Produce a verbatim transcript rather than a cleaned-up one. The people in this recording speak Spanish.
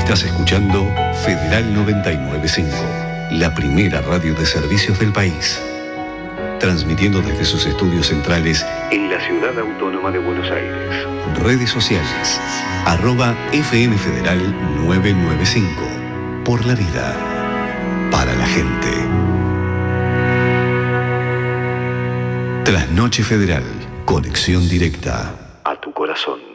Estás escuchando Federal noventa y nueve punto cinco, la primera radio de servicios del país. Transmitiendo desde sus estudios centrales en la ciudad autónoma de Buenos Aires. Redes sociales, arroba F M Federal novecientos noventa y cinco. Por la vida, para la gente. Trasnoche Federal, conexión directa a tu corazón.